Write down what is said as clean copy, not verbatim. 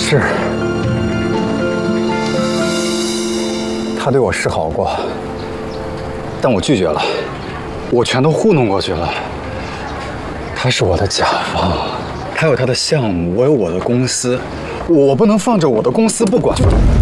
是，他对我示好过，但我拒绝了，我全都糊弄过去了。他是我的甲方，他有他的项目，我有我的公司，我不能放着我的公司不管。